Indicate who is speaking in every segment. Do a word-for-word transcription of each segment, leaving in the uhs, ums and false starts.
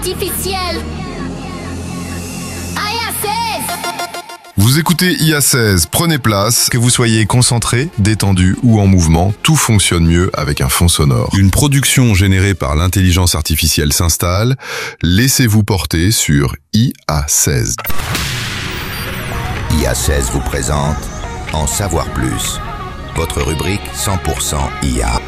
Speaker 1: artificielle. I A seize.
Speaker 2: Vous écoutez I A seize, prenez place, que vous soyez concentré, détendu ou en mouvement, tout fonctionne mieux avec un fond sonore. Une production générée par l'intelligence artificielle s'installe, laissez-vous porter sur I A seize.
Speaker 3: I A seize vous présente En savoir plus, votre rubrique cent pour cent I A.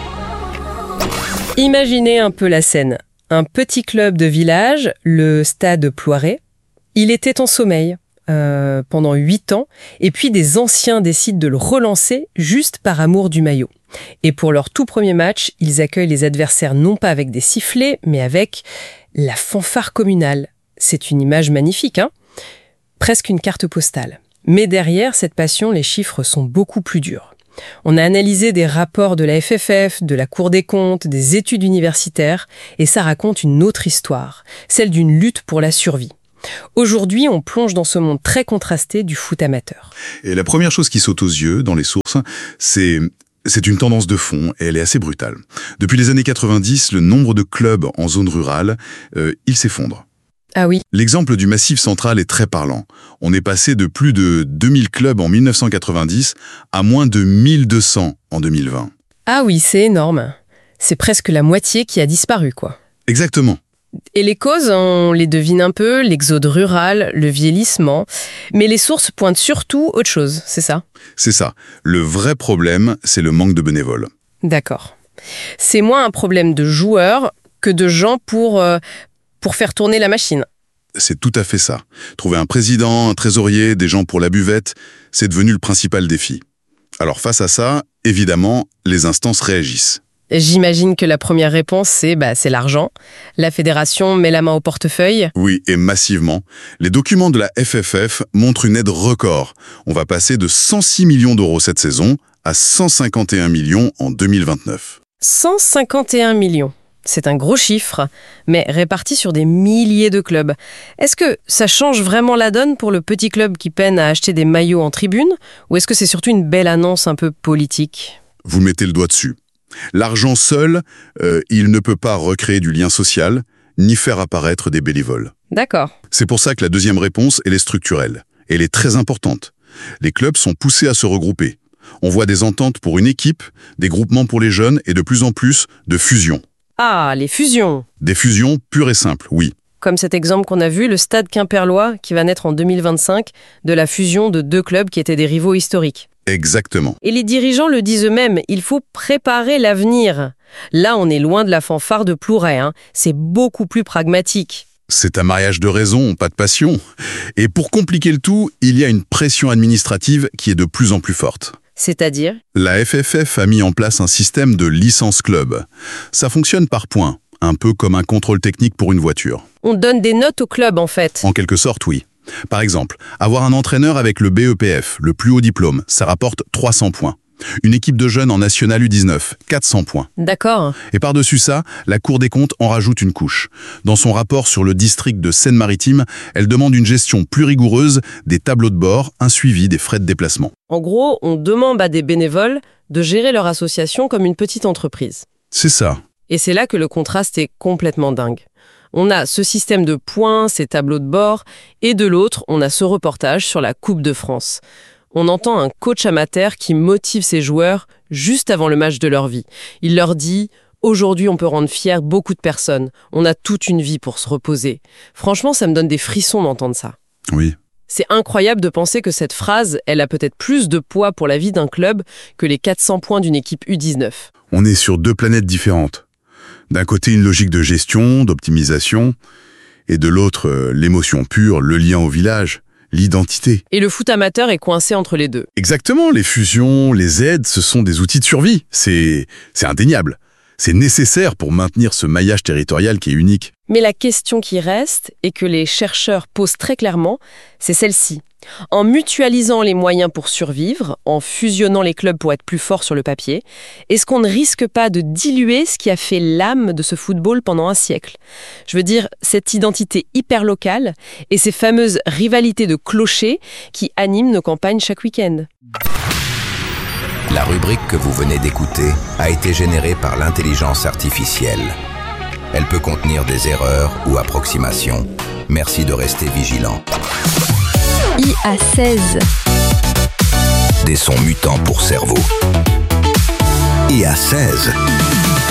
Speaker 4: Imaginez un peu la scène. Un petit club de village, le Stade Ploiret. Il était en sommeil euh, pendant huit ans, et puis des anciens décident de le relancer juste par amour du maillot. Et pour leur tout premier match, ils accueillent les adversaires non pas avec des sifflets, mais avec la fanfare communale. C'est une image magnifique, hein ? Presque une carte postale. Mais derrière cette passion, les chiffres sont beaucoup plus durs. On a analysé des rapports de la F F F, de la Cour des comptes, des études universitaires, et ça raconte une autre histoire, celle d'une lutte pour la survie. Aujourd'hui, on plonge dans ce monde très contrasté du foot amateur.
Speaker 5: Et la première chose qui saute aux yeux dans les sources, c'est... C'est une tendance de fond et elle est assez brutale. Depuis les années quatre-vingt-dix, le nombre de clubs en zone rurale, euh, il s'effondre.
Speaker 4: Ah oui.
Speaker 5: L'exemple du Massif central est très parlant. On est passé de plus de deux mille clubs en mille neuf cent quatre-vingt-dix à moins de mille deux cents en deux mille vingt.
Speaker 4: Ah oui, c'est énorme. C'est presque la moitié qui a disparu, quoi.
Speaker 5: Exactement.
Speaker 4: Et les causes, on les devine un peu, l'exode rural, le vieillissement. Mais les sources pointent surtout autre chose, c'est ça ?
Speaker 5: C'est ça. Le vrai problème, c'est le manque de bénévoles.
Speaker 4: D'accord. C'est moins un problème de joueurs que de gens pour... Euh, pour faire tourner la machine.
Speaker 5: C'est tout à fait ça. Trouver un président, un trésorier, des gens pour la buvette, c'est devenu le principal défi. Alors face à ça, évidemment, les instances réagissent.
Speaker 4: J'imagine que la première réponse, c'est, bah, c'est l'argent. La fédération met la main au portefeuille.
Speaker 5: Oui, et massivement. Les documents de la F F F montrent une aide record. On va passer de cent six millions d'euros cette saison à cent cinquante et un millions en deux mille vingt-neuf.
Speaker 4: cent cinquante et un millions. C'est un gros chiffre, mais réparti sur des milliers de clubs. Est-ce que ça change vraiment la donne pour le petit club qui peine à acheter des maillots en tribune, ou est-ce que c'est surtout une belle annonce un peu politique ?
Speaker 5: Vous mettez le doigt dessus. L'argent seul, euh, il ne peut pas recréer du lien social, ni faire apparaître des bénévoles.
Speaker 4: D'accord.
Speaker 5: C'est pour ça que la deuxième réponse, elle est structurelle. Elle est très importante. Les clubs sont poussés à se regrouper. On voit des ententes pour une équipe, des groupements pour les jeunes et de plus en plus de fusions.
Speaker 4: Ah, les fusions.
Speaker 5: Des fusions pures et simples, oui.
Speaker 4: Comme cet exemple qu'on a vu, le Stade Quimperlois, qui va naître en deux mille vingt-cinq, de la fusion de deux clubs qui étaient des rivaux historiques.
Speaker 5: Exactement.
Speaker 4: Et les dirigeants le disent eux-mêmes, il faut préparer l'avenir. Là, on est loin de la fanfare de Ploiret, hein. C'est beaucoup plus pragmatique.
Speaker 5: C'est un mariage de raison, pas de passion. Et pour compliquer le tout, il y a une pression administrative qui est de plus en plus forte.
Speaker 4: C'est-à-dire ?
Speaker 5: La F F F a mis en place un système de licence club. Ça fonctionne par points, un peu comme un contrôle technique pour une voiture.
Speaker 4: On donne des notes au club, en fait.
Speaker 5: En quelque sorte, oui. Par exemple, avoir un entraîneur avec le B E P F, le plus haut diplôme, ça rapporte trois cents points. Une équipe de jeunes en National U dix-neuf, quatre cents points.
Speaker 4: D'accord.
Speaker 5: Et par-dessus ça, la Cour des comptes en rajoute une couche. Dans son rapport sur le district de Seine-Maritime, elle demande une gestion plus rigoureuse des tableaux de bord, un suivi des frais de déplacement.
Speaker 4: En gros, on demande à des bénévoles de gérer leur association comme une petite entreprise.
Speaker 5: C'est ça.
Speaker 4: Et c'est là que le contraste est complètement dingue. On a ce système de points, ces tableaux de bord, et de l'autre, on a ce reportage sur la Coupe de France. On entend un coach amateur qui motive ses joueurs juste avant le match de leur vie. Il leur dit « Aujourd'hui, on peut rendre fiers beaucoup de personnes. On a toute une vie pour se reposer. » Franchement, ça me donne des frissons d'entendre ça.
Speaker 5: Oui.
Speaker 4: C'est incroyable de penser que cette phrase, elle a peut-être plus de poids pour la vie d'un club que les quatre cents points d'une équipe U dix-neuf.
Speaker 5: On est sur deux planètes différentes. D'un côté, une logique de gestion, d'optimisation, et de l'autre, euh, l'émotion pure, le lien au village, l'identité.
Speaker 4: Et le foot amateur est coincé entre les deux.
Speaker 5: Exactement, les fusions, les aides, ce sont des outils de survie. C'est, c'est indéniable. C'est nécessaire pour maintenir ce maillage territorial qui est unique.
Speaker 4: Mais la question qui reste, et que les chercheurs posent très clairement, c'est celle-ci. En mutualisant les moyens pour survivre, en fusionnant les clubs pour être plus forts sur le papier, est-ce qu'on ne risque pas de diluer ce qui a fait l'âme de ce football pendant un siècle ? Je veux dire, cette identité hyper locale et ces fameuses rivalités de clochers qui animent nos campagnes chaque week-end.
Speaker 3: La rubrique que vous venez d'écouter a été générée par l'intelligence artificielle. Elle peut contenir des erreurs ou approximations. Merci de rester vigilant.
Speaker 6: I A seize.
Speaker 3: Des sons mutants pour cerveau. I A seize.